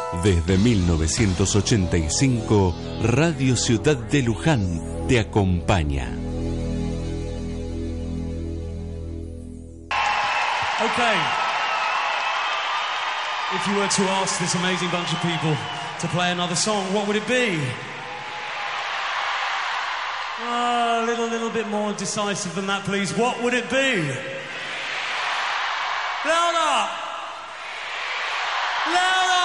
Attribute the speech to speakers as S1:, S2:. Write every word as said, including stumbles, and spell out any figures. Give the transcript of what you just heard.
S1: Desde mil novecientos ochenta y cinco, Radio Ciudad de Luján te acompaña.
S2: Okay. If you were to ask this amazing bunch of people to play another song, what would it be? Uh, a little, little bit more decisive than that, please. What would it be? Louder! Louder!